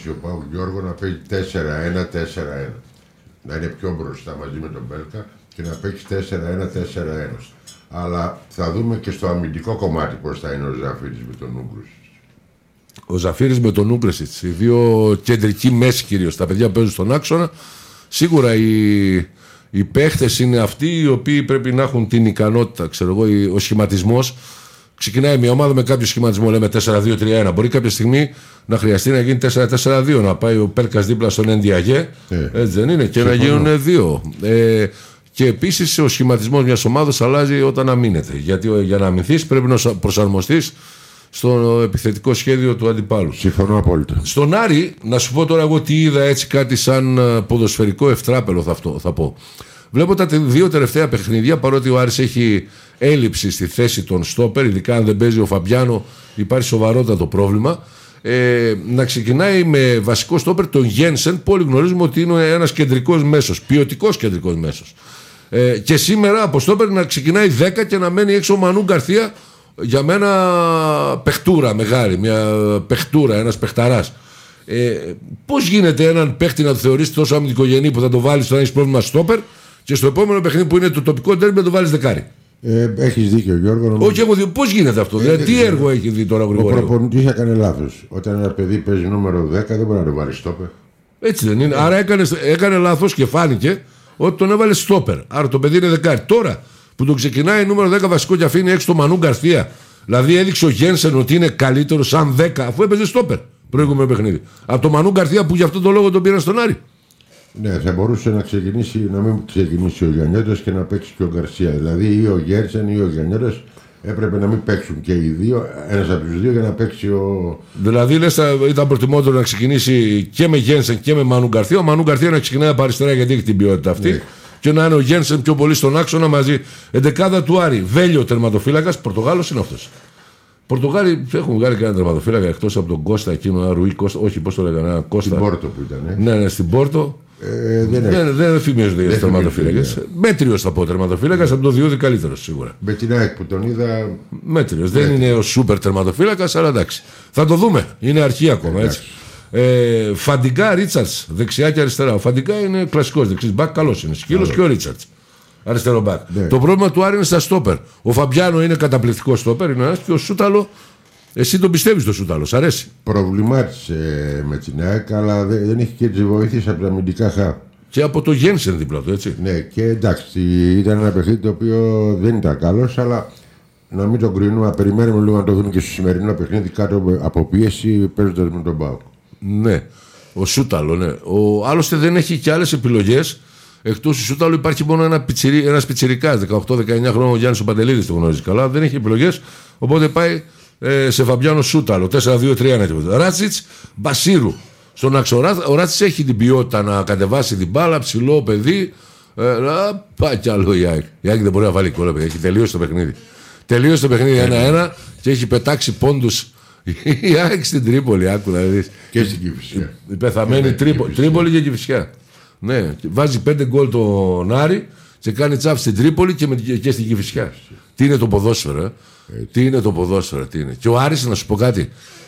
προσπαθήσει ο ΠΑΟΚ, Γιώργο, να παίξει 4-1-4-1. Να είναι πιο μπροστά μαζί με τον Μπέλκα και να παίξει 4-1-4-1. Αλλά θα δούμε και στο αμυντικό κομμάτι πώς θα είναι ο Ζαφύρης με τον Ούγκρουσιτς. Ο Ζαφύρης με τον Ούγκρουσιτς, οι δύο κεντρικοί μέση κυρίως, τα παιδιά που παίζουν στον άξονα. Σίγουρα οι παίχτες είναι αυτοί οι οποίοι πρέπει να έχουν την ικανότητα, ξέρω εγώ, ο σχηματισμός. Ξεκινάει μια ομάδα με κάποιο σχηματισμό, λέμε 4-2-3-1. Μπορεί κάποια στιγμή να χρειαστεί να γίνει 4-4-2, να πάει ο Πέλκας δίπλα στον Ενδιαγέ. Έτσι δεν είναι, και να γίνουν δύο. Και επίσης ο σχηματισμός μιας ομάδας αλλάζει όταν αμήνεται. Γιατί για να αμυνθείς πρέπει να προσαρμοστείς στο επιθετικό σχέδιο του αντιπάλου. Συμφωνώ απόλυτα. Στον Άρη, να σου πω τώρα εγώ τι είδα, έτσι κάτι σαν ποδοσφαιρικό ευτράπελο θα πω. Βλέπω τα δύο τελευταία παιχνίδια, παρότι ο Άρης έχει έλλειψη στη θέση των στόπερ, ειδικά αν δεν παίζει ο Φαμπιάνο, υπάρχει σοβαρότατο πρόβλημα. Να ξεκινάει με βασικό στόπερ τον Γένσεν, που όλοι γνωρίζουμε ότι είναι ένας κεντρικός μέσος, ποιοτικός κεντρικός μέσος. Και σήμερα από στόπερ να ξεκινάει 10 και να μένει έξω ο Μανού Γκαρθία, για μένα παιχτούρα μεγάλη, μια παιχτούρα, ένας παιχταράς. Πώς γίνεται έναν παίχτη να το θεωρήσει τόσο αμυντικογενή που θα το βάλει όταν έχει πρόβλημα στόπερ και στο επόμενο παιχνίδι που είναι το τοπικό ντέρμπι να το βάλει δεκάρι? Έχεις δίκιο, Γιώργο. Όχι, έχω δει. Πώς γίνεται αυτό? Δηλαδή, τι έργο έχει δει τώρα ο Γρηγόρης? Ο προπονητής έκανε λάθος. Όταν ένα παιδί παίζει νούμερο 10, δεν μπορεί να το βάλει στόπερ. Έτσι δεν είναι? Άρα έκανε λάθος και φάνηκε ότι τον έβαλε στόπερ. Άρα το παιδί είναι δεκάρι. Τώρα που τον ξεκινάει νούμερο 10 βασικό και αφήνει έξω το Μανού Γκαρθία, δηλαδή έδειξε ο Γένσεν ότι είναι καλύτερο σαν 10, αφού έπαιζε στόπερ προηγούμενο παιχνίδι. Από το Μανού Γκαρθία που γι' αυτόν τον λόγο τον πήραν στον Άρη. Ναι, θα μπορούσε να μην ξεκινήσει ο Γιαννιώτας και να παίξει και ο Γκαρσία. Δηλαδή ή ο Γέρσεν ή ο Γιαννιώτας έπρεπε να μην παίξουν και οι δύο, ένας από τους δύο, για να παίξει ο. Δηλαδή λες ήταν προτιμότερο να ξεκινήσει και με Γένσεν και με Μανού Γκαρθία. Ο Μανού Γκαρθία να ξεκινάει από αριστερά γιατί έχει την ποιότητα αυτή. Ναι. Και να είναι ο Γένσεν πιο πολύ στον άξονα μαζί. Εντεκάδα του Άρη. Βέλιο τερματοφύλακας, Πορτογάλος είναι αυτός. Πορτογάλοι έχουν βγάλει κανένα τερματοφύλακα εκτός από τον Κώστα εκείνο, ένα Ρουί Κώστα, όχι πώς το λέγανε, Κώστα. Στην Πόρτο που ήταν. Ναι, στην Πόρτο. Δεν φημίζονται οι τερματοφύλακες. Μέτριος θα πω τερματοφύλακας, από το Διούδη καλύτερος σίγουρα. Με την ΑΕΚ που τον είδα. Μέτριος. Δεν είναι ο σούπερ τερματοφύλακας, αλλά εντάξει. Θα το δούμε. Είναι αρχή ακόμα έτσι. Φαντικά Ρίτσαρτς, δεξιά και αριστερά. Ο Φαντικά είναι κλασικός δεξής μπακ, καλός είναι. Σκύλος και ο Ρίτσαρτς. Αριστερό μπακ. Ναι. Το πρόβλημα του Άρη είναι στα στόπερ. Ο Φαμπιάνο είναι καταπληκτικό στόπερ, είναι ένας, και ο Σούταλο. Εσύ τον πιστεύεις το Σούταλο, σ' αρέσει? Προβλημάτισε με την ΑΕΚ, αλλά δεν έχει και τις βοήθειες από τα αμυντικά χα. Και από το Γένσεν δίπλα του, έτσι. Ναι, και εντάξει, ήταν ένα παιχνίδι το οποίο δεν ήταν καλός, αλλά να μην τον κρίνουμε, να περιμένουμε λίγο να το δούμε και στο σημερινό παιχνίδι κάτω από πίεση παίζοντας με τον ΠΑΟΚ. Ναι, ο Σούταλο, ναι. Άλλωστε δεν έχει και άλλες επιλογές. Εκτός του Σούταλου υπάρχει μόνο ένας πιτσιρικάς, 18-19 χρόνων, ο Γιάννης ο Παντελίδης, το γνωρίζει καλά. Δεν έχει επιλογές, οπότε πάει σε Φαμπιάνο Σούταλο. 4-2-3-1. Ράτσιτς, Μπασίρου. Στον άξονα ο Ράτσιτς έχει την ποιότητα να κατεβάσει την μπάλα, ψηλό παιδί. Πάει κι άλλο η ΑΕΚ. Η ΑΕΚ δεν μπορεί να βάλει κόλλα, έχει τελειώσει το παιχνίδι. Τελείωσε το παιχνίδι 1-1 και έχει πετάξει πόντους η ΑΕΚ στην Τρίπολη. Άκου να δεις. Και στην Κηφισιά. Η πεθαμένη Τρίπολη και Κηφισιά. Ναι, βάζει 5 γκολ τον Άρη και κάνει τσάφ στην Τρίπολη και στην Κηφισιά. Τι είναι το ποδόσφαιρο, τι είναι το ποδόσφαιρο, τι είναι. Και ο Άρης, να σου πω κάτι,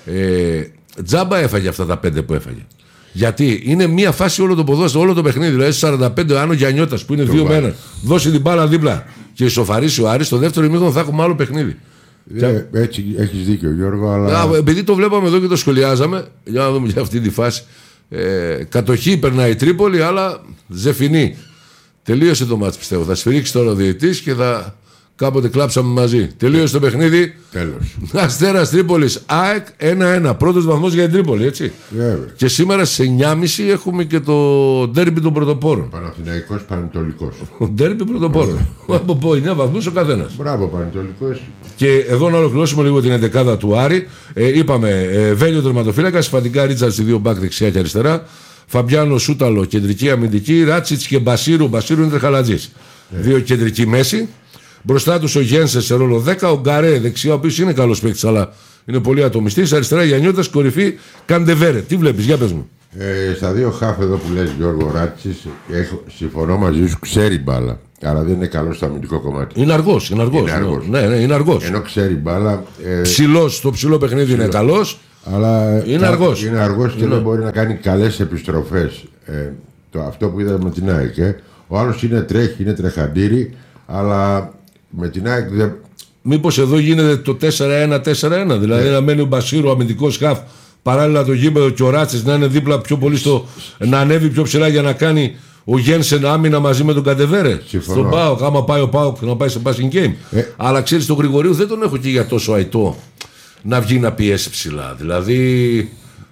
τζάμπα έφαγε αυτά τα 5 που έφαγε. Γιατί είναι μία φάση όλο το ποδόσφαιρο, όλο το παιχνίδι. Δηλαδή 45 άνω Γιαννιώτας που είναι 2 με 1, δώσει την μπάλα δίπλα και ισοφαρίσει ο Άρης, στο δεύτερο ημίχρονο θα έχουμε άλλο παιχνίδι. Έτσι έχεις δίκιο, Γιώργο, αλλά. Επειδή το βλέπαμε εδώ και το σχολιάζαμε, για να δούμε για αυτή τη φάση. Κατοχή περνάει η Τρίπολη, αλλά ζεφινή. Τελείωσε το μάτς, πιστεύω. Θα σφυρίξει τώρα ο διαιτητής και θα κάποτε κλάψαμε μαζί. Τελείωσε το παιχνίδι. Τέλος. Αστέρας Τρίπολης, ΑΕΚ 1-1. Πρώτος βαθμός για την Τρίπολη, έτσι. Και σήμερα σε 9.30 έχουμε και το ντέρμπι των πρωτοπόρων. Παναθηναϊκός Πανετολικός. Ο ντέρμπι πρωτοπόρων. Από 9 βαθμούς ο καθένας. Μπράβο, Πανετολικός. Και εδώ να ολοκληρώσουμε λίγο την 11η του Άρη. Είπαμε Βέλιο τερματοφύλακας, Φαντικά Ρίτσαρτς, 2 μπακ δεξιά και αριστερά. Φαμπιάνο Σούταλο, κεντρική αμυντική. Ράτσιτς και Μπασίρου. Μπασίρου είναι τρεχαλατζής. 2 κεντρική μέση. Μπροστά του ο Γένσε σε ρόλο 10. Ο Γκαρέ δεξιά, ο οποίος είναι καλός παίκτης, αλλά είναι πολύ ατομιστής. Αριστερά Γιαννιώτας, κορυφή Καντεβέρε. Τι βλέπεις, για πες μου. Στα 2 χαφ εδώ που λες, Γιώργο, Ράτσιτς, συμφωνώ μαζί σου, ξέρει μπάλα. Αλλά δεν είναι καλό στο αμυντικό κομμάτι. Είναι αργός. Ναι, είναι αργός. Ενώ ξέρει μπάλα. Στο ψηλό παιχνίδι είναι καλός. Αλλά είναι αργός. Είναι αργός και δεν μπορεί να κάνει καλές επιστροφές. Αυτό που είδαμε με την ΑΕΚ. Ο άλλος τρέχει, είναι τρεχαντήρι, αλλά με την ΑΕΚ δεν. Μήπως εδώ γίνεται το 4-1-4-1, δηλαδή να μένει ο Μπασίρου αμυντικός χαφ, παράλληλα το γήπεδο και ο Ράτσης να είναι δίπλα πιο πολύ να ανέβει πιο ψηλά για να κάνει ο Γένσεν άμυνα μαζί με τον Καντεβέρε. Στον ΠΑΟΚ, άμα πάει ο ΠΑΟΚ να πάει σε passing game. Αλλά ξέρεις, τον Γρηγορίου δεν τον έχω και για τόσο αητό να βγει να πιέσει ψηλά. Δηλαδή.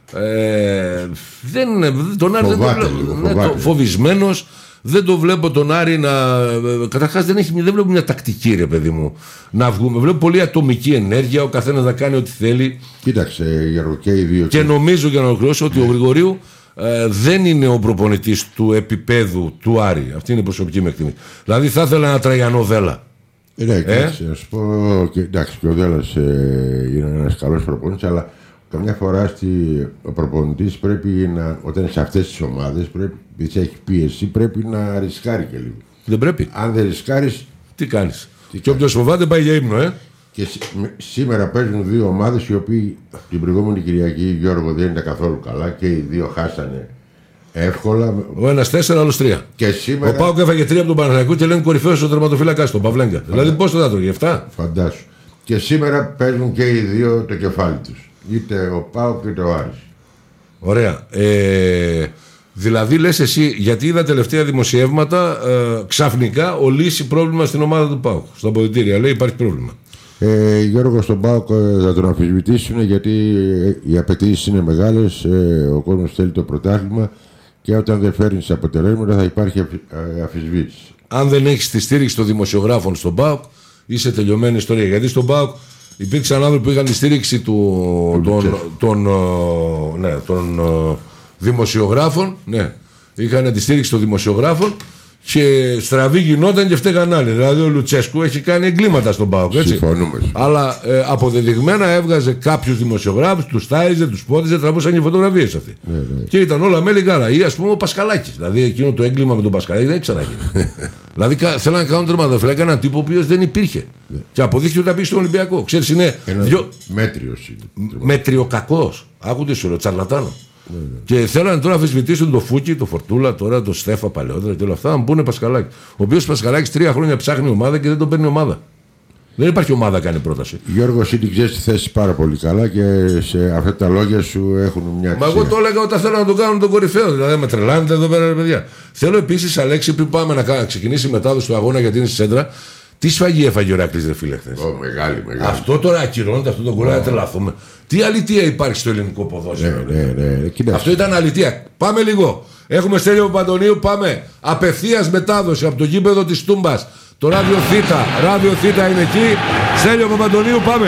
Τον Άρη δεν τον βλέπω. Φοβισμένος. Δεν το βλέπω τον Άρη να. Καταρχάς δεν βλέπω μια τακτική, ρε παιδί μου, να βγούμε. Βλέπω πολύ ατομική ενέργεια, ο καθένας να κάνει ό,τι θέλει. Κοίταξε, Γιώργο, και οι δύο. Και νομίζω, για να ολοκληρώσω, ότι ο Γρηγορίου δεν είναι ο προπονητής του επίπεδου του Άρη. Αυτή είναι η προσωπική μου εκτίμηση. Δηλαδή θα ήθελα ένα Τραγιανό Δέλα. Ναι, να σου πω. Εντάξει, και ο Δέλλας είναι ένας καλός προπονητής, αλλά καμιά φορά ο προπονητής πρέπει να, όταν είναι σε αυτές τις ομάδες, επειδή έχει πίεση, πρέπει να ρισκάρει και λίγο. Δεν πρέπει. Αν δεν ρισκάρεις, τι κάνεις. Και όποιος φοβάται πάει για ύπνο, Και σήμερα παίζουν δύο ομάδες οι οποίοι την προηγούμενη Κυριακή, Γιώργο, δεν ήταν καθόλου καλά και οι δύο χάσανε εύκολα. Ο ένας 4, άλλος 3. Και σήμερα. Ο ΠΑΟΚ έφαγε 3 από τον Παναθηναϊκό και λένε κορυφαίος ο τερματοφύλακας, τον Παυλέγκα. Δηλαδή πώς θα το τρώγε, 7. Φαντάσου. Και σήμερα παίζουν και οι δύο το κεφάλι τους. Είτε ο ΠΑΟΚ είτε ο Άρης. Ωραία. Δηλαδή λες εσύ, γιατί είδα τελευταία δημοσιεύματα, ξαφνικά ο λύσει πρόβλημα στην ομάδα του ΠΑΟΚ. Στα αποδυτήρια λέει υπάρχει πρόβλημα. Γιώργο, στον ΠΑΟΚ θα τον αμφισβητήσουν γιατί οι απαιτήσεις είναι μεγάλες. Ο κόσμος θέλει το πρωτάθλημα και όταν δεν φέρνεις αποτελέσματα θα υπάρχει αμφισβήτηση. Αν δεν έχεις τη στήριξη των δημοσιογράφων στον ΠΑΟΚ, είσαι τελειωμένη ιστορία. Γιατί στον ΠΑΟΚ υπήρξαν άνθρωποι που είχαν τη στήριξη των δημοσιογράφων. Ναι, είχαν τη στήριξη των δημοσιογράφων και στραβή γινόταν και φταίγαν άλλοι. Δηλαδή ο Λουτσέσκου έχει κάνει εγκλήματα στον ΠΑΟΚ. Συμφωνούμε. Αλλά αποδεδειγμένα έβγαζε κάποιους δημοσιογράφους, τους τάιζε, τους πόδιζε, τραβούσαν οι φωτογραφίες αυτοί. Ναι. Και ήταν όλα μέλη καλά. Ή ας πούμε ο Πασχαλάκης. Δηλαδή εκείνο το έγκλημα με τον Πασχαλάκη δεν έχει ξαναγίνει. Δηλαδή θέλανε να κάνουν τερματοφύλακα έναν τύπο ο οποίος δεν υπήρχε. Ναι. Και αποδείχθηκε ότι θα πήγε στον Ολυμπιακό. Ξέρεις, είναι. Μέτριος είναι. Μετριοκακός. Άκουνε σου, τσαρλατάνο. Και θέλανε τώρα να αμφισβητήσουν το Φούκι, το Φορτούλα, τώρα το Στέφα παλαιότερα και όλα αυτά. Να μπουν Πασχαλάκη. Ο οποίος Πασχαλάκης 3 χρόνια ψάχνει ομάδα και δεν τον παίρνει ομάδα. Δεν υπάρχει ομάδα να κάνει πρόταση. Γιώργο, εσύ την ξέρεις τη θέση πάρα πολύ καλά και σε αυτά τα λόγια σου έχουν μια αξία. Μα εγώ το έλεγα όταν θέλω να τον κάνουν τον κορυφαίο. Δηλαδή με τρελάνετε εδώ πέρα, παιδιά. Θέλω επίσης, Αλέξη, πριν πάμε να ξεκινήσει η μετάδοση του αγώνα γιατί είναι στη σέντρα. Τι σφαγή έφαγε ο Ηράκλης, ρε φίλε, χθες. Μεγάλη. Αυτό τώρα ακυρώνεται, αυτό το κουράγιο, τρελαθούμε. Τι αλητεία υπάρχει στο ελληνικό ποδόσφαιρο. Ναι. Αυτό ήταν αλητεία. Πάμε λίγο. Έχουμε Στέλιο Παπαντονίου, πάμε. Απευθείας μετάδοση από το γήπεδο της Τούμπας. Το Ράδιο Θήτα είναι εκεί. Στέλιο Παπαντονίου, πάμε.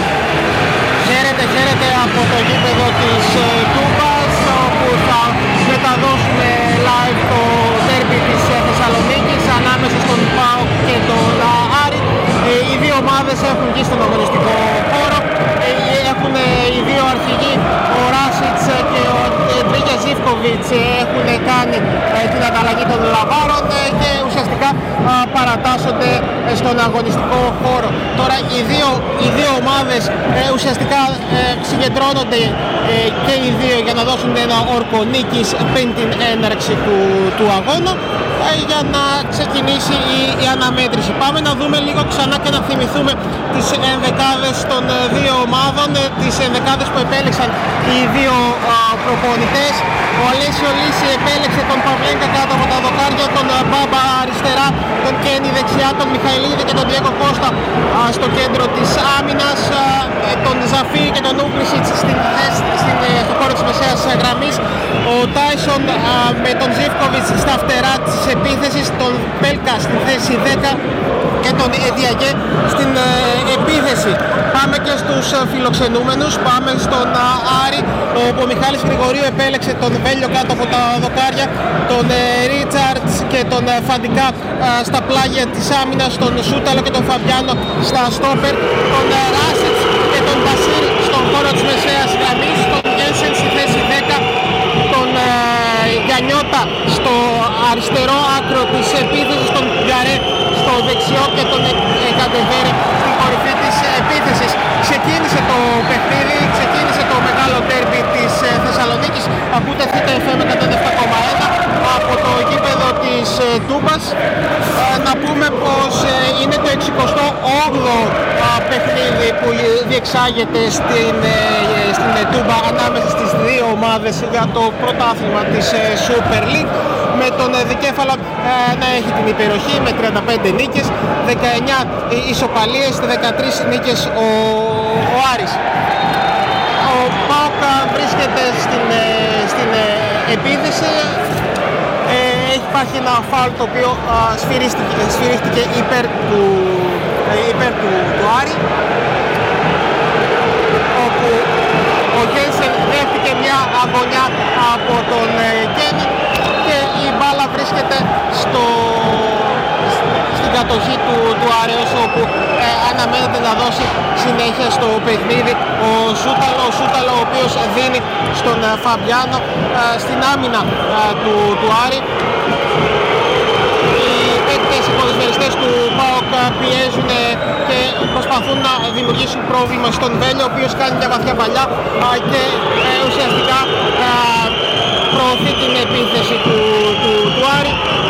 Χαίρετε από το γήπεδο της Τούμπας, όπου θα μεταδώσουμε live το ντέρμπι της Θεσσαλονίκης ανάμεσα στον ΠΑΟΚ και τον Άρη. Οι δύο ομάδες έχουν βγει στον αγωνιστικό χώρο. Έχουν οι δύο αρχηγοί, ο Ράσιτς και ο Ντρίγια Ζίβκοβιτς, έχουν κάνει την ανταλλαγή των λαβάρων και ουσιαστικά παρατάσσονται στον αγωνιστικό χώρο. Τώρα οι δύο ομάδες ουσιαστικά συγκεντρώνονται και οι δύο για να δώσουν ένα όρκο νίκης πριν την έναρξη του αγώνα για να ξεκινήσει η αναμέτρηση. Πάμε να δούμε λίγο ξανά και να θυμηθούμε τις ενδεκάδες των δύο ομάδων, τις ενδεκάδες που επέλεξαν οι δύο προπονητές. Ο Αλέσιο Λύση επέλεξε τον Παυλέγκα κάτω από τα δοκάρια, τον Μπάμπα αριστερά, τον Κένι δεξιά, τον Μιχαηλίδη και τον Διέγκο Κώστα στο κέντρο της άμυνας, τον Ζαφή και τον Ούκλισιτς στο χώρο της μεσαίας γραμμής, ο Τάισον με τον Ζίβκοβιτς στα φτερά της επίθεσης, τον Πέλκα στην θέση 10 και τον Εδιαγέ στην επίθεση. Πάμε και στους φιλοξενούμενους, πάμε στον Άρη, όπου ο Μιχάλης Γρηγορίου επέλεξε τον Βέλιο κάτω από τα δοκάρια, τον Ρίτσαρτς και τον Φαντικά στα πλάγια της άμυνας, τον Σούταλο και τον Φαμπιάνο στα στόπερ, τον Ράσιτς και τον Μπασίρ στον χώρο της μεσαίας γραμμής, τον Γένσεν στη θέση 10, τον Γιαννιώτα στο αριστερό άκρο της επίθεσης, τον Γκαρέ στο δεξιό και τον Καντεβέρε στην κορυφή της επίθεσης. Ξεκίνησε το παιχνίδι, ξεκίνησε το μεγάλο ακούτε FM 107,1 από το γήπεδο της Τούμπας. Να πούμε πως είναι το 68ο παιχνίδι που διεξάγεται στην Τούμπα ανάμεσα στις δύο ομάδες για το πρωτάθλημα της Super League, με τον Δικέφαλο να έχει την υπεροχή με 35 νίκες, 19 ισοπαλίες, 13 νίκες ο Άρης. Ο ΠΑΟΚ βρίσκεται στην επίδεση. Υπάρχει ένα φάουλ το οποίο σφυρίστηκε υπέρ του Άρη, όπου ο Γένσεν δέχτηκε μια αγωνιά από τον Κένι και η μπάλα βρίσκεται στην κατοχή του Άρεως, όπου αναμένεται να δώσει συνέχεια στο παιχνίδι ο Σούταλο, ο οποίος δίνει στον Φαμπιάνο στην άμυνα του Άρη. Οι ποδοσφαιριστές του ΠΑΟΚ πιέζουν και προσπαθούν να δημιουργήσουν πρόβλημα στον Βέλιο, ο οποίος κάνει μια βαθιά παλιά και ουσιαστικά προωθεί την επίθεση του Άρη.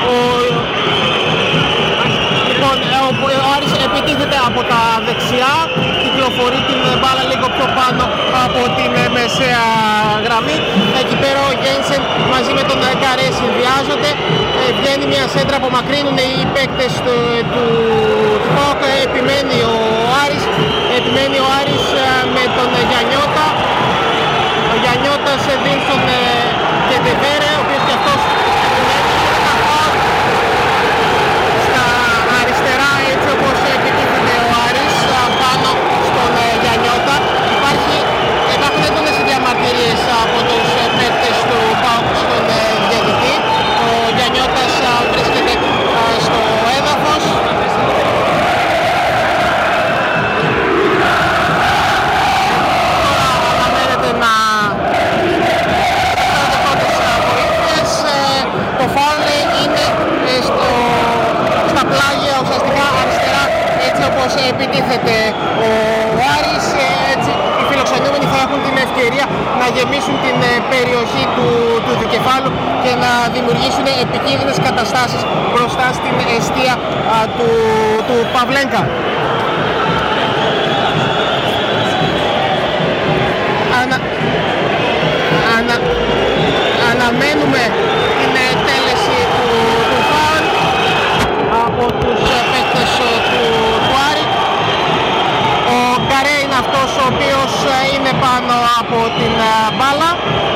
Ο Άρης επιτίθεται από τα δεξιά, κυκλοφορεί την μπάλα λίγο πιο πάνω από την μεσαία γραμμή. Εκεί πέρα ο Γένσεν μαζί με τον Καρέ συνδυάζονται. Βγαίνει μια σέντρα, απομακρύνουν οι παίκτες του ΠΑΟΚ. Επιμένει ο Άρης με τον Γιαννιώτα. Ο Γιαννιώτας δίνει στον Κεντεβέρε, ο οποίος και αυτός όπως επιτίθεται ο Άρης πάνω στον Γιαννιώτα. Υπάρχουν έντονες διαμαρτυρίες από τους παίκτες του ΠΑΟΚ στον διαιτητή. Ο Γιαννιώτας βρίσκεται στο έδαφος. Τώρα αναμένεται να κάνετε πρώτες βοήθειες. Το φάουλ είναι στα πλάγια ουσιαστικά αριστερά, έτσι όπως επιτίθεται ο Άρης. Έτσι οι φιλοξενούμενοι θα έχουν την ευκαιρία να γεμίσουν την περιοχή του δικεφάλου και να δημιουργήσουν επικίνδυνες καταστάσεις μπροστά στην εστία του Παυλένκα. Αναμένουμε την τέλεση του φάουλ από τους παίκτες του Άρη. Ο Γκαρέ είναι αυτός ο οποίος είναι πάνω από την μπάλα.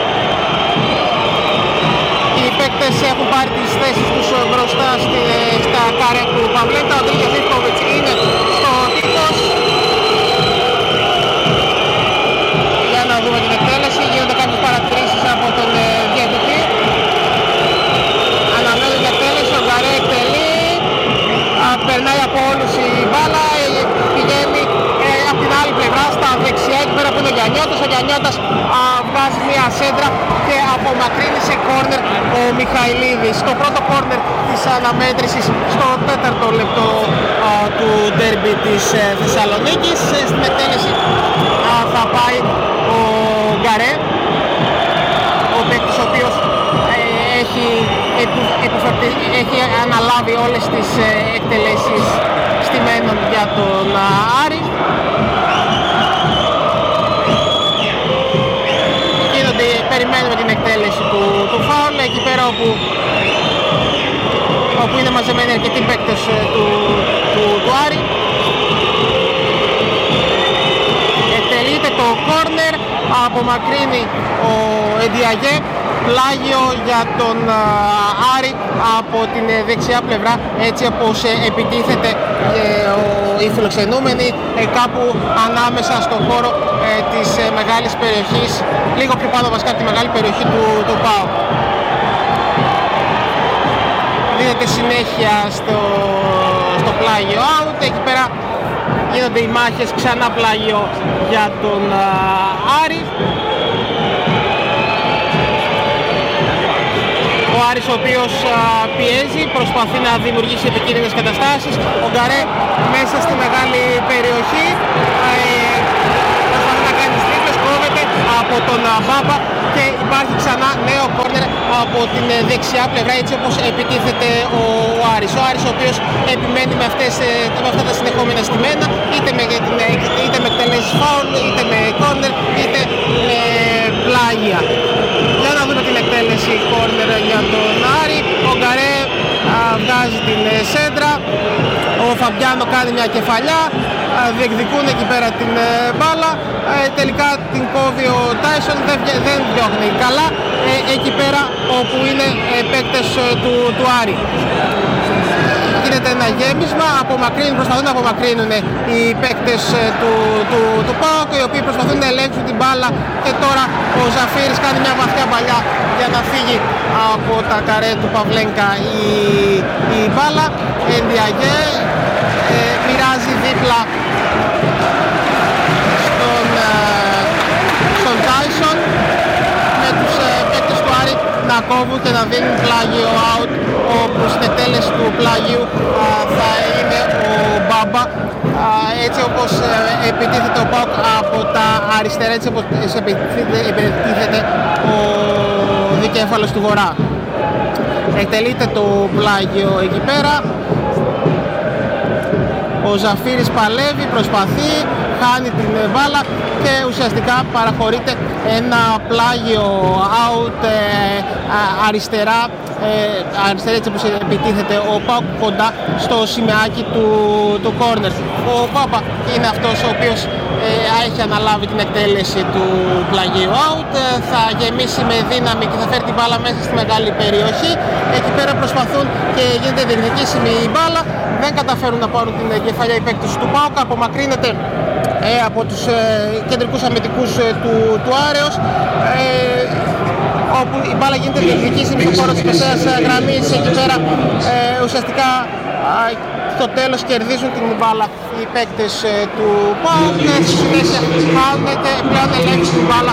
Οι παίκτες έχουν πάρει τις θέσεις τους μπροστά στα Καρέ του Παυλέτα. Ο Τρίγιος Ιβκοβιτς είναι στο τείχος. Για να δούμε την εκτέλεση. Γίνονται κάποιες παρατηρήσεις από τον διαιτητή. Αναμένει την εκτέλεση. Ο Γκαρέ εκτελεί. Περνάει από όλους η μπάλα, πηγαίνει από την άλλη πλευρά στα δεξιά, εκεί πέρα που είναι ο Γιαννιώτας. Ο Γιαννιώτας βγάζει μια σέντρα και απομακρύνει σε κόρνερ ο Μιχαηλίδης. Το πρώτο κόρνερ της αναμέτρησης στο 4ο λεπτό του ντέρμπι της Θεσσαλονίκης. Στην εκτέλεση θα πάει ο Γκαρέ, ο παίκτης ο οποίος έχει αναλάβει όλες τις εκτελέσεις στημένων για τον Άρη. Περιμένουμε την εκτέλεση του φάουλ, εκεί πέρα όπου είναι μαζεμένοι αρκετοί παίκτες του Άρη. Εκτελείται το κόρνερ, απομακρύνει ο Εντιαγέ. Πλάγιο για τον Άρη από την δεξιά πλευρά, έτσι όπως επιτίθεται οι φιλοξενούμενοι κάπου ανάμεσα στον χώρο της μεγάλης περιοχής, λίγο πιο πάνω βασικά από τη μεγάλη περιοχή του ΠΑΟ. Δίνεται συνέχεια στο πλάγιο out, εκεί πέρα γίνονται οι μάχες, ξανά πλάγιο για τον Άρη. Ο Άρης ο οποίος πιέζει, προσπαθεί να δημιουργήσει επικίνδυνες καταστάσεις. Ο Γκαρέ μέσα στη μεγάλη περιοχή προσπαθεί να κάνει τις τρίπλες, κόβεται από τον Μπάμπα και υπάρχει ξανά νέο κόρνερ από την δεξιά πλευρά, έτσι όπως επιτίθεται ο Άρης. Ο Άρης ο οποίος επιμένει με αυτά τα συνεχόμενα στημένα, είτε με εκτελέσεις φάουλ, είτε με κόρνερ, είτε με πλάγια. Για να δούμε την εκτέλεση κόρνερ για τον Άρη. Ο Γκαρέ βγάζει την σέντρα, ο Φαμπιάνο κάνει μια κεφαλιά, διεκδικούν εκεί πέρα την μπάλα, τελικά την κόβει ο Τάισον, δεν διώχνει καλά εκεί πέρα όπου είναι παίκτες του Άρη. Γίνεται ένα γέμισμα, προσπαθούν να απομακρύνουν οι παίκτες του ΠΑΟΚ, οι οποίοι προσπαθούν να ελέγξουν την μπάλα και τώρα ο Ζαφύρης κάνει μια βαθιά παλιά για να φύγει από τα καρέ του Παυλένκα η μπάλα. Ενδιαγέ μοιράζει δίπλα στον Τάισον, με τους παίκτες του Άρη να κόβουν και να δίνουν πλάγιο out, όπου στην εκτέλεση του πλάγιου θα είναι ο Μπάμπα, έτσι όπως επιτίθεται ο ΠΑΟΚ από τα αριστερά, έτσι όπως επιτίθεται ο δικέφαλος του Βορρά. Εκτελείται το πλάγιο εκεί πέρα, ο Ζαφύρης παλεύει, προσπαθεί, χάνει την μπάλα και ουσιαστικά παραχωρείται ένα πλάγιο out αριστερά, έτσι όπως επιτίθεται ο ΠΑΟΚ κοντά στο σημαίακι του κόρνερ. Ο Πάπα είναι αυτός ο οποίος έχει αναλάβει την εκτέλεση του πλαγίου out, θα γεμίσει με δύναμη και θα φέρει την μπάλα μέσα στη μεγάλη περιοχή. Εκεί πέρα προσπαθούν και γίνεται διεκδικήσιμη η μπάλα, δεν καταφέρουν να πάρουν την κεφαλιά οι παίκτες του ΠΑΟΚ, απομακρύνεται από τους κεντρικούς αμυντικούς του Άρεος, όπου η μπάλα γίνεται διεκδικήσιμη στο χώρο της μεσαίας γραμμής. Εκεί πέρα ουσιαστικά στο τέλος κερδίζουν την μπάλα οι παίκτες του ΠΑΟΚ και στη συνέχεια χάνεται, πλέον ελέγχει την μπάλα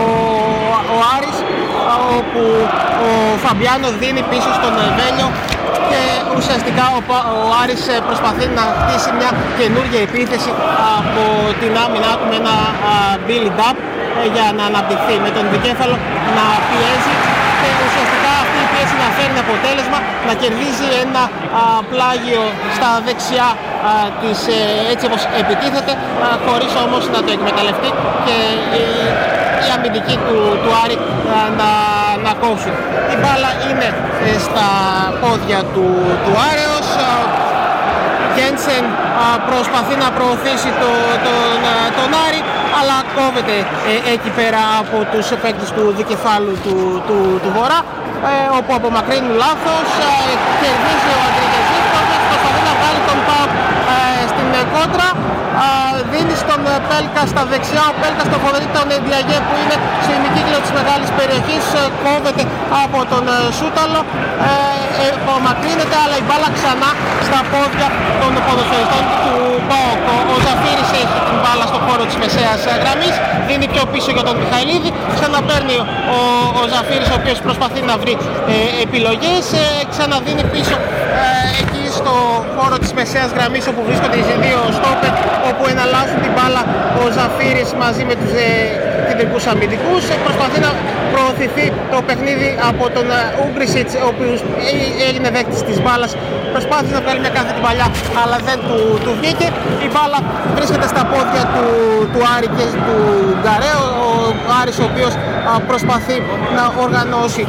ο Άρης, όπου ο Φαμπιάνο δίνει πίσω στον Βέλιο και ουσιαστικά ο Άρης προσπαθεί να χτίσει μια καινούργια επίθεση από την άμυνά του με ένα build-up για να αναπτυχθεί, με τον δικέφαλο να πιέζει και ουσιαστικά αυτή η πίεση να φέρνει αποτέλεσμα, να κερδίζει ένα πλάγιο στα δεξιά της, έτσι όπως επιτίθεται, χωρίς όμως να το εκμεταλλευτεί και οι αμυντικοί του Άρη να κόψουν. Η μπάλα είναι στα πόδια του Άρεος. Γένσεν προσπαθεί να προωθήσει τον Άρη, αλλά κόβεται εκεί πέρα από τους παίκτες του δικεφάλου του Βορρά, όπου απομακρύνουν λάθος, κερδίζει ο Αντρικεζής, προσπαθεί να βγάλει τον ΠΑΟΚ στην κόντρα, δίνει στον Πέλκα στα δεξιά, ο Πέλκας τοποθετεί τον Ενδιαγέ που είναι στο ημικύκλιο της μεγάλης περιοχής, κόβεται από τον Σούταλο, απομακρύνεται, αλλά η μπάλα ξανά στα πόδια των ποδοσφαιριστών του ΠΑΟΚ. Ο Ζαφύρης έχει την μπάλα στο χώρο της μεσαίας γραμμής, δίνει πιο πίσω για τον Μιχαηλίδη, ξαναπαίρνει ο Ζαφύρης, ο οποίος προσπαθεί να βρει επιλογές, ξαναδίνει πίσω εκεί στο χώρο της μεσαίας γραμμής όπου βρίσκονται οι δύο στόπερ, όπου εναλλάσσουν την μπάλα ο Ζαφύρης μαζί με τους κεντρικούς αμυντικούς. Προσπαθεί να προωθηθεί το παιχνίδι από τον Ούγκρισιτς, ο οποίος έγινε δέκτης της μπάλας, προσπάθησε να βγάλει μια κάθετη παλιά αλλά δεν του βγήκε. Η μπάλα βρίσκεται στα πόδια του Άρη και του Γκαρέ, ο Άρης ο οποίος προσπαθεί να οργανώσει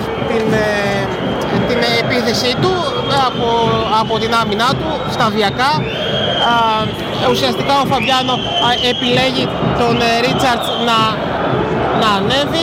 την επίθεσή του από την άμυνά του σταδιακά. Ουσιαστικά ο Φαμπιάνο επιλέγει τον Ρίτσαρτς να ανέβει.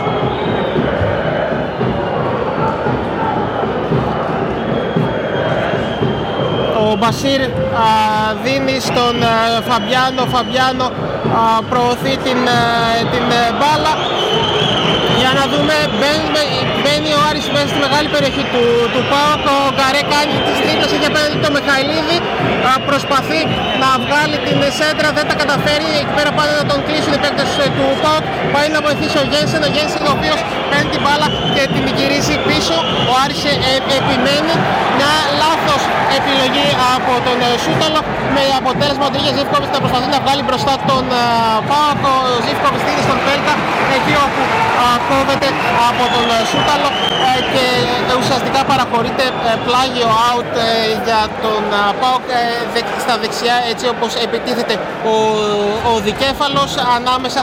Ο Μπασίρ δίνει στον Φαμπιάνο προωθεί την μπάλα. Για να δούμε, μπαίνει ο Άρης μέσα στη μεγάλη περιοχή του ΠΑΟΚ. Ο Γκαρέ κάνει τις τρίπλες, έχει απέναντι το Μιχαηλίδη, προσπαθεί να βγάλει την σέντρα, δεν τα καταφέρει. Εκεί πέρα πάνε να τον κλείσουν οι παίκτες του ΠΑΟΚ. Πάει να βοηθήσει ο Γένσεν, ο οποίος παίρνει την μπάλα και την γυρίζει πίσω. Ο Άρης επιμένει, μια λάθος επιλογή από τον Σούταλο, με αποτέλεσμα ο Ντρίγια Ζίβκοβιτς να προσπαθεί να βγάλει μπροστά τον ΠΑΟΚ. Ο Ζίβκοβιτς δίνει στον Πέλκα εκεί όπου κόβεται από τον Σούταλο και ουσιαστικά παραχωρείται πλάγιο out για τον ΠΑΟΚ στα δεξιά, έτσι όπως επιτίθεται ο δικέφαλος ανάμεσα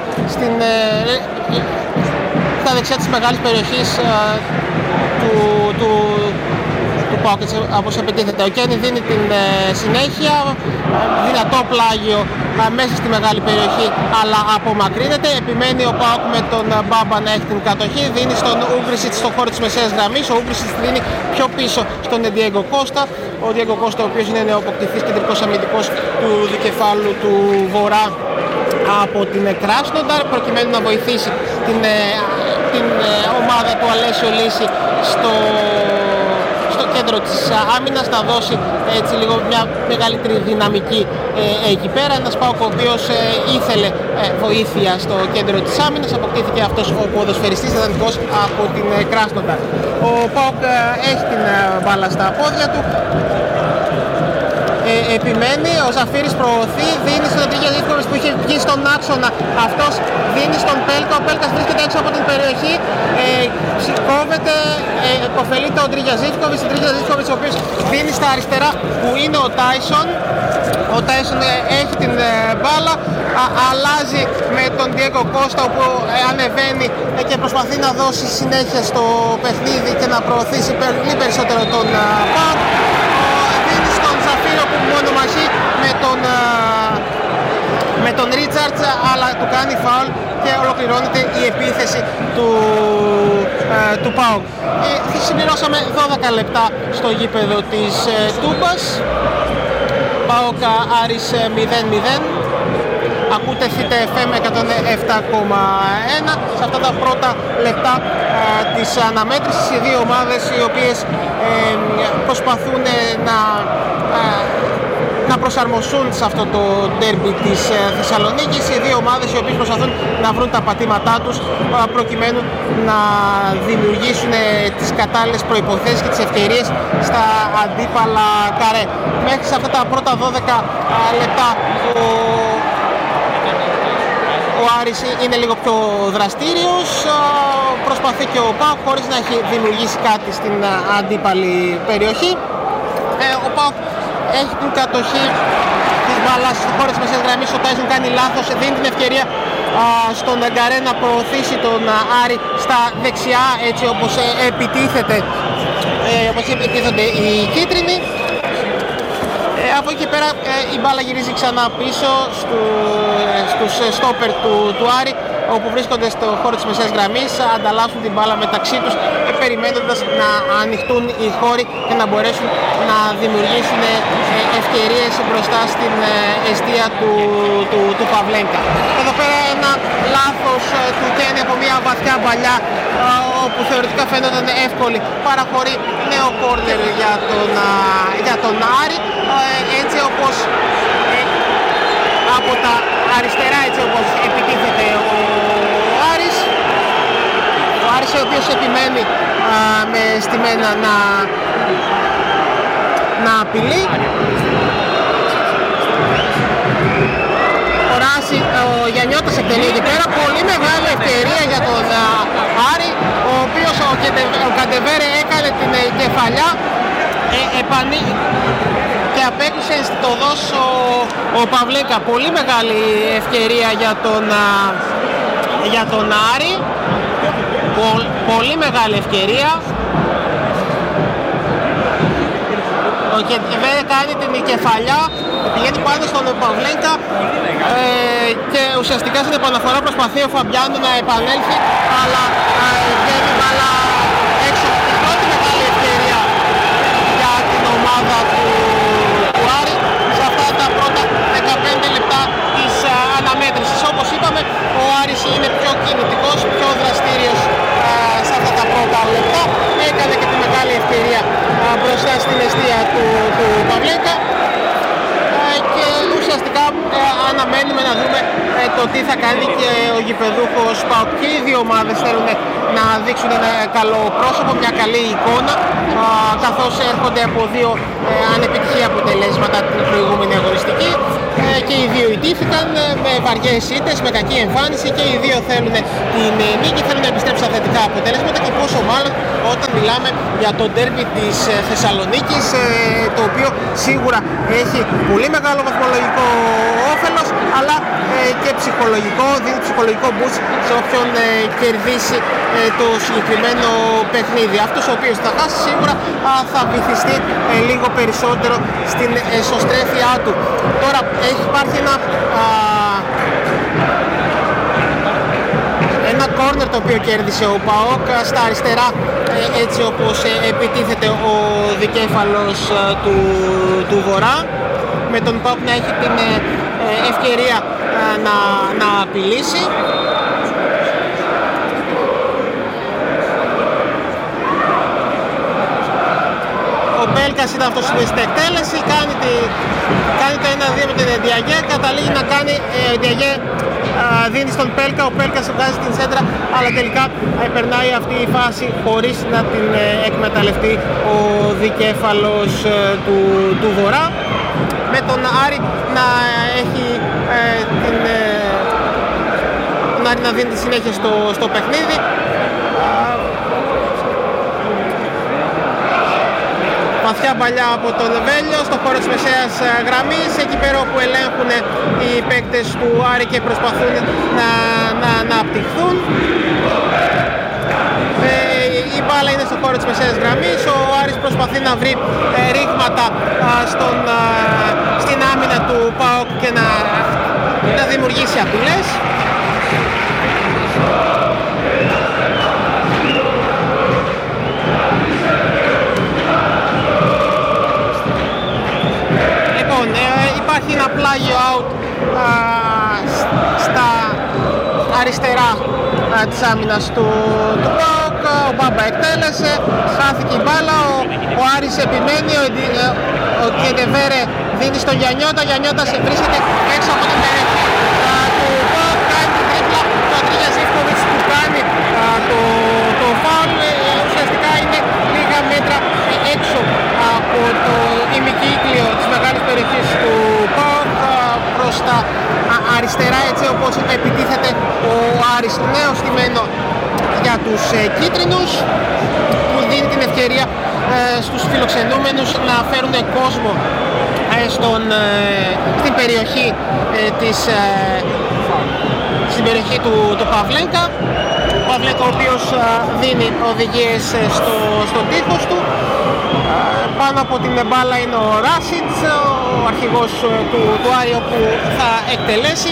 στα δεξιά της μεγάλης περιοχής του ΠΑΟΚ, όπως επιτίθεται. Ο Κένι δίνει την συνέχεια, δυνατό πλάγιο μέσα στη μεγάλη περιοχή, αλλά απομακρύνεται. Επιμένει ο ΠΑΟΚ με τον Μπάμπα να έχει την κατοχή, δίνει στον Ούγκρισιτς στον χώρο της μεσαίας γραμμής. Ο Ούγκρισιτς δίνει πιο πίσω στον Ντιέγκο Κώστα. Ο Ντιέγκο Κώστα, ο οποίος είναι νεοαποκτηθής κεντρικός αμυντικός του δικεφάλου του Βορρά από την Κράσνονταρ, προκειμένου να βοηθήσει την ομάδα του Αλέσιο Λύση στο κέντρο της άμυνας, να δώσει έτσι λίγο μια μεγαλύτερη δυναμική εκεί πέρα. Ένας ΠΑΟΚ ο οποίος ήθελε βοήθεια στο κέντρο της άμυνας, αποκτήθηκε αυτός ο ποδοσφαιριστής ιδανικός από την Κράσνονταρ. Ο ΠΑΟΚ έχει την μπάλα στα πόδια του, επιμένει, ο Ζαφύρης προωθεί, δίνει στον Ντρίγια Ζίβκοβιτς που είχε βγει στον άξονα, αυτός δίνει στον Πέλκα, ο Πέλκας βρίσκεται έξω από την περιοχή, κόβεται, υποφελείται ο Ντρίγια Ζίβκοβιτς, ο οποίος δίνει στα αριστερά που είναι ο Τάισον. Ο Τάισον έχει την μπάλα, αλλάζει με τον Ντιέγκο Κώστα, όπου ανεβαίνει και προσπαθεί να δώσει συνέχεια στο παιχνίδι και να προωθήσει πολύ περισσότερο τον ΠΑΟΚ. Ζαφύριο που μονομαχεί με τον Ρίτσαρτς, αλλά του κάνει φάουλ και ολοκληρώνεται η επίθεση του ΠΑΟΚ. Συμπληρώσαμε 12 λεπτά στο γήπεδο της Τούμπας. ΠΑΟΚ Άρης 0-0. Ακούτε FM 107,1 σε αυτά τα πρώτα λεπτά της αναμέτρησης. Οι δύο ομάδες οι οποίες προσπαθούν να προσαρμοστούν σε αυτό το ντέρμπι της Θεσσαλονίκης. Οι δύο ομάδες οι οποίες προσπαθούν να βρουν τα πατήματά τους προκειμένου να δημιουργήσουν τις κατάλληλες προϋποθέσεις και τις ευκαιρίες στα αντίπαλα καρέ. Μέχρι σε αυτά τα πρώτα 12 λεπτά ο Άρης είναι λίγο πιο δραστήριος, προσπαθεί και ο ΠΑΟΚ χωρίς να έχει δημιουργήσει κάτι στην αντίπαλη περιοχή. Ο ΠΑΟΚ έχει την κατοχή της μπάλας στο χώρο της μεσαίας γραμμής, ο Τάισον κάνει λάθος, δίνει την ευκαιρία στον Γκαρέ να προωθήσει τον Άρη στα δεξιά, έτσι όπως επιτίθενται οι κίτρινοι. Από εκεί πέρα η μπάλα γυρίζει ξανά πίσω στους στόπερ του Άρη, όπου βρίσκονται στο χώρο της μεσαίας γραμμής, ανταλλάσσουν την μπάλα μεταξύ τους, περιμένοντας να ανοιχτούν οι χώροι και να μπορέσουν να δημιουργήσουν ευκαιρίες μπροστά στην εστία του Παυλένκα. Εδώ πέρα ένα λάθος του Κένι από μια βαθιά παλιά, όπου θεωρητικά φαίνονταν εύκολη, παραχωρεί νέο κόρνερ για τον Άρη, έτσι όπως από τα αριστερά, έτσι όπως επιτίθεται ο Άρης. Ο Άρης ο οποίος επιμένει με στημένα να απειλεί. Ο Γιαννιώτας εκτελεί εκεί πέρα, πολύ μεγάλη ευκαιρία για τον Άρη, ο οποίος ο Καντεβέρε έκανε την κεφαλιά και απέκλεισε αισθητοδός ο Παυλέκα. Πολύ μεγάλη ευκαιρία για τον Άρη, πολύ μεγάλη ευκαιρία. Ο Κεντεβέρε κάνει την κεφαλιά, πηγαίνει πάνω στον Παυλέκα και ουσιαστικά στην επαναφορά προσπαθεί ο Φαμπιάνο να επανέλθει, αλλά βγαίνει μπάλα έξω. Η πρώτη μεγάλη ευκαιρία για την ομάδα του Άρη σε αυτά τα πρώτα 15 λεπτά της αναμέτρησης. Όπως είπαμε, ο Άρης είναι πιο κινητικός, πιο δραστήριος σε αυτά τα πρώτα λεπτά. Έκανε και τη μεγάλη ευκαιρία μπροστά στην εστία του Παυλέκα και ουσιαστικά αναμένουμε να δούμε το τι θα κάνει και ο γηπεδούχος ΠΑΟΚ και οι δύο ομάδες θέλουν να δείξουν ένα καλό πρόσωπο, μια καλή εικόνα, καθώς έρχονται από δύο ανεπιτυχή αποτελέσματα την προηγούμενη αγωνιστική και οι δύο ιτήθηκαν με βαριές ήττες, με κακή εμφάνιση και οι δύο θέλουν την νίκη, θέλουν να επιστρέψουν στα θετικά αποτελέσματα και πόσο μάλλον όταν μιλάμε για το ντέρμπι της Θεσσαλονίκης, το οποίο σίγουρα έχει πολύ μεγάλο βαθμολογικό όφελος αλλά και ψυχολογικό, δίνει ψυχολογικό boost σε όποιον κερδίσει το συγκεκριμένο παιχνίδι. Αυτός ο οποίος θα χάσει σίγουρα θα βυθιστεί λίγο περισσότερο στην εσωστρέφειά του. Τώρα υπάρχει ένα κόρνερ το οποίο κέρδισε ο ΠΑΟΚ στα αριστερά, έτσι όπως επιτίθεται ο δικέφαλος του Βορρά, με τον ΠΑΟΚ να έχει την ευκαιρία να απειλήσει. Ο Μπέλκας ήταν αυτός που στην εκτέλεση, κάνει το 1-2 με τον Διαγέ, καταλήγει να κάνει Διαγέ, δίνει στον Πέλκα, ο Πέλκας βγάζει την σέντρα, αλλά τελικά περνάει αυτή η φάση χωρίς να την εκμεταλλευτεί ο δικέφαλος του Βορρά, με τον Άρη να έχει τον Άρη να δίνει τη συνέχεια στο παιχνίδι. Βαθιά παλιά από τον Βέλιο στο χώρο της μεσαίας γραμμής, εκεί πέρα όπου ελέγχουν οι παίκτες του Άρη και προσπαθούν να απτυχθούν. Η μπάλα είναι στο χώρο της μεσαίας γραμμής, ο Άρης προσπαθεί να βρει ρήγματα στην άμυνα του ΠΑΟΚ και να δημιουργήσει απειλές. Υπάρχει ένα πλάγιο out στα αριστερά της άμυνας του ΠΑΟΚ, ο Μπάμπα εκτέλεσε, χάθηκε η μπάλα, ο Άρης επιμένει, ο Κεντεβέρε δίνει στον Γιαννιώτα, Γιαννιώτας βρίσκεται έξω από την περιοχή του ΠΑΟΚ, κάνει την τρίπλα, το Αντρίγια Ζήφκοβιτς που κάνει το φάουλ, ουσιαστικά είναι λίγα μέτρα έξω από το ημικύκλιο της μεγάλης περιοχής του ΠΑΟΚ προς τα αριστερά, έτσι όπως επιτίθεται ο Άρης, νέο στημένο για τους κίτρινους, που δίνει την ευκαιρία στους φιλοξενούμενους να φέρουν κόσμο στην περιοχή στην περιοχή του Παυλένκα. Ο Παυλένκα ο οποίος δίνει οδηγίες στον τοίχος του. Πάνω από την μπάλα είναι ο Ράσιτς, ο αρχηγός του Άρη, που θα εκτελέσει.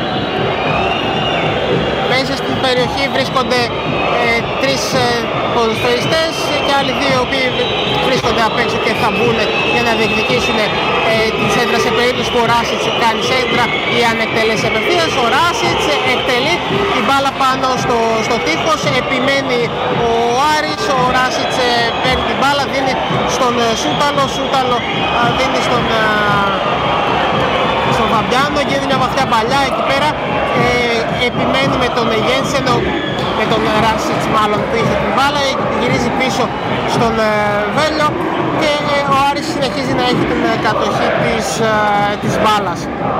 Μέσα στην περιοχή βρίσκονται τρεις ποδοσφαιριστές και άλλοι δύο οι οποίοι βρίσκονται απ' έξω και θα μπουν για να διεκδικήσουν την σέντρα σε περίπτωση που ο Ράσιτς κάνει σέντρα ή αν εκτελέσει απευθείας. Ο Ράσιτς εκτελεί την μπάλα πάνω στο τείχος, επιμένει ο Άρης, ο Ράσιτς παίρνει την μπάλα, δίνει στον Σούταλο, Σούταλο δίνει στον Φαμπιάνο, γίνει μια βαθιά παλιά εκεί πέρα, επιμένει με τον Γένσεν, με τον Ράσιτς μάλλον που είχε την μπάλα, γυρίζει πίσω στον Βέλιο και ο Άρης συνεχίζει να έχει την κατοχή της μπάλας.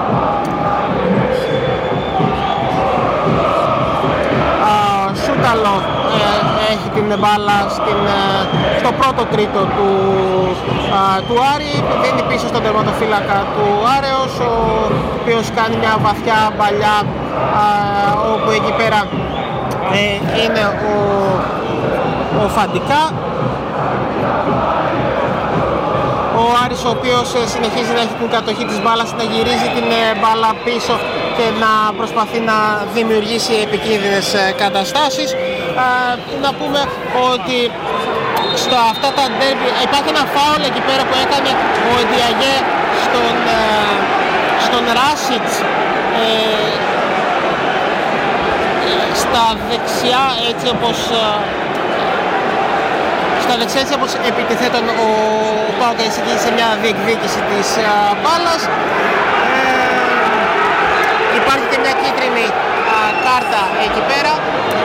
Σούταλο έχει την μπάλα στο πρώτο τρίτο του Άρη, δίνει πίσω στον τερματοφύλακα του Άρεος, ο οποίος κάνει μια βαθιά παλιά, όπου εκεί πέρα είναι ο Φαντικά. Ο Άρης, ο οποίος συνεχίζει να έχει την κατοχή της μπάλας, να γυρίζει την μπάλα πίσω και να προσπαθεί να δημιουργήσει επικίνδυνες καταστάσεις. Να πούμε ότι αυτά τα ντέρμπι υπάρχει ένα φάουλ εκεί πέρα που έκανε ο Διαγέ στον Ράσιτς στα δεξιά, έτσι όπως επιτιθέτων ο ΠΑΟΚ σε μια διεκδίκηση της μπάλας. Υπάρχει και μια κίτρινη κάρτα εκεί πέρα.